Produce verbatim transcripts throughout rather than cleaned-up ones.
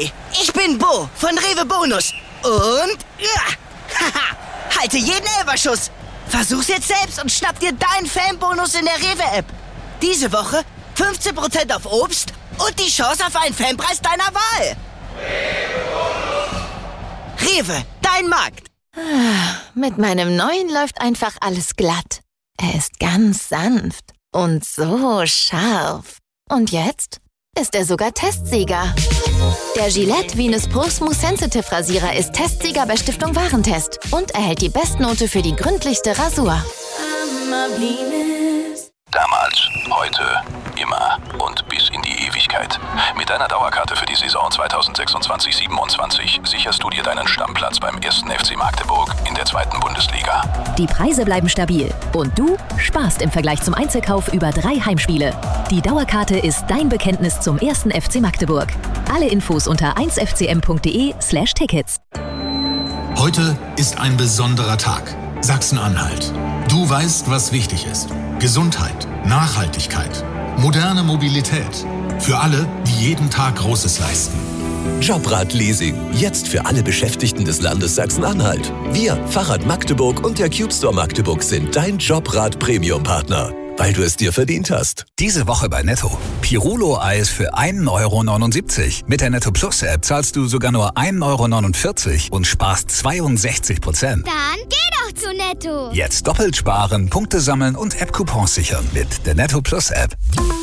Hi, ich bin Bo von Rewe Bonus. Und, ja, haha, halte jeden Elferschuss. Versuch's jetzt selbst und schnapp dir deinen Fanbonus in der Rewe-App. Diese Woche fünfzehn Prozent auf Obst und die Chance auf einen Fanpreis deiner Wahl. Rewe, dein Markt. Mit meinem neuen läuft einfach alles glatt. Er ist ganz sanft und so scharf. Und jetzt ist er sogar Testsieger. Der Gillette Venus Pro Smooth Sensitive Rasierer ist Testsieger bei Stiftung Warentest und erhält die Bestnote für die gründlichste Rasur. Damals, heute, immer und bis in die Ewigkeit. Mit deiner Dauerkarte für die Saison zweitausendsechsundzwanzig siebenundzwanzig sicherst du dir deinen Stammplatz beim ersten F C Magdeburg in der zweiten Bundesliga. Die Preise bleiben stabil und du sparst im Vergleich zum Einzelkauf über drei Heimspiele. Die Dauerkarte ist dein Bekenntnis zum ersten F C Magdeburg. Alle Infos unter eins f c m punkt d e slash tickets. Heute ist ein besonderer Tag. Sachsen-Anhalt. Du weißt, was wichtig ist. Gesundheit, Nachhaltigkeit, moderne Mobilität. Für alle, die jeden Tag Großes leisten. Jobrad Leasing. Jetzt für alle Beschäftigten des Landes Sachsen-Anhalt. Wir, Fahrrad Magdeburg und der Cube Store Magdeburg sind dein Jobrad Premium-Partner. Weil du es dir verdient hast. Diese Woche bei Netto. Pirulo-Eis für ein Euro neunundsiebzig. Mit der Netto Plus App zahlst du sogar nur ein Euro neunundvierzig und sparst zweiundsechzig Prozent. Dann geh doch zu Netto. Jetzt doppelt sparen, Punkte sammeln und App-Coupons sichern mit der Netto Plus App.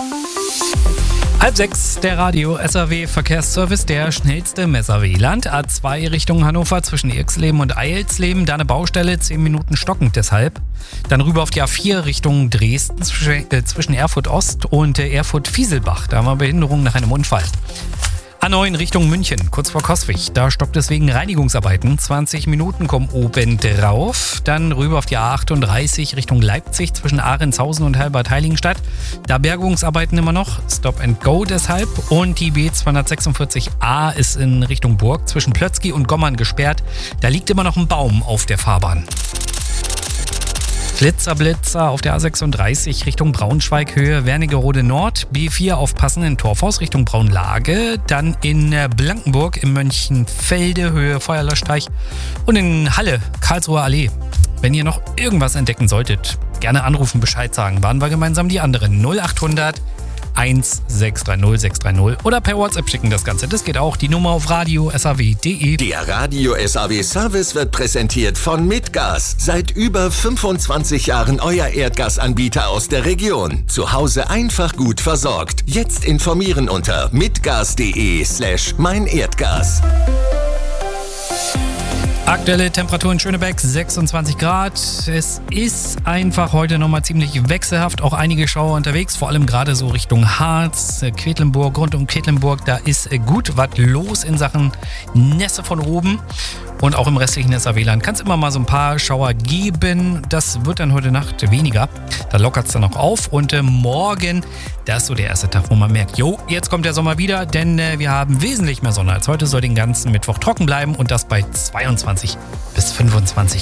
Halb sechs, der Radio-S A W-Verkehrsservice, der schnellste im S A W-Land. A zwei Richtung Hannover zwischen Irxleben und Eilsleben. Da eine Baustelle, zehn Minuten stockend deshalb. Dann rüber auf die A vier Richtung Dresden zwischen Erfurt Ost und Erfurt-Fieselbach. Da haben wir Behinderung nach einem Unfall. A neun Richtung München, kurz vor Coswig. Da stoppt es wegen Reinigungsarbeiten. zwanzig Minuten kommen oben drauf. Dann rüber auf die A achtunddreißig Richtung Leipzig zwischen Ahrentshausen und Halbert-Heiligenstadt. Da Bergungsarbeiten immer noch. Stop and go deshalb. Und die B zweihundertsechsundvierzig A ist in Richtung Burg zwischen Plötzky und Gommern gesperrt. Da liegt immer noch ein Baum auf der Fahrbahn. Blitzer, Blitzer auf der A sechsunddreißig Richtung Braunschweig, Höhe Wernigerode Nord. B vier aufpassen in Torfhaus Richtung Braunlage. Dann in Blankenburg im Mönchenfelde, Höhe Feuerlöschteich. Und in Halle, Karlsruher Allee. Wenn ihr noch irgendwas entdecken solltet, gerne anrufen, Bescheid sagen. Waren wir gemeinsam die anderen. null achthundert eins sechs drei null sechs drei null oder per WhatsApp schicken das Ganze. Das geht auch. Die Nummer auf radio s a w punkt d e. Der Radio-S A W-Service wird präsentiert von Mitgas. Seit über fünfundzwanzig Jahren euer Erdgasanbieter aus der Region. Zu Hause einfach gut versorgt. Jetzt informieren unter mitgas.de slash mein Erdgas. Aktuelle Temperatur in Schönebeck sechsundzwanzig Grad. Es ist einfach heute nochmal ziemlich wechselhaft. Auch einige Schauer unterwegs, vor allem gerade so Richtung Harz, Quedlinburg, rund um Quedlinburg. Da ist gut was los in Sachen Nässe von oben. Und auch im restlichen S A W-Land kann es immer mal so ein paar Schauer geben. Das wird dann heute Nacht weniger. Da lockert es dann auch auf. Und äh, morgen, das ist so der erste Tag, wo man merkt, jo, jetzt kommt der Sommer wieder. Denn äh, wir haben wesentlich mehr Sonne als heute. Soll den ganzen Mittwoch trocken bleiben. Und das bei zweiundzwanzig bis fünfundzwanzig